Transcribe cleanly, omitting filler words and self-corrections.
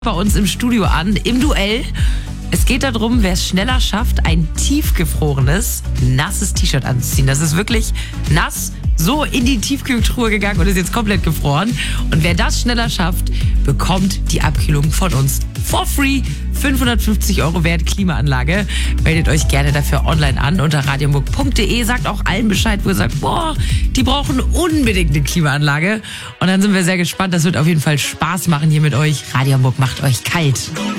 bei uns im Studio an, im Duell. Es geht darum, wer es schneller schafft, ein tiefgefrorenes, nasses T-Shirt anzuziehen. Das ist wirklich nass, so in die Tiefkühltruhe gegangen und ist jetzt komplett gefroren. Und wer das schneller schafft, bekommt die Abkühlung von uns for free. 550 € wert Klimaanlage. Meldet euch gerne dafür online an unter radiomuck.de. Sagt auch allen Bescheid, wo ihr sagt, boah, die brauchen unbedingt eine Klimaanlage. Und dann sind wir sehr gespannt. Das wird auf jeden Fall Spaß machen hier mit euch. Radio Muck macht euch kalt.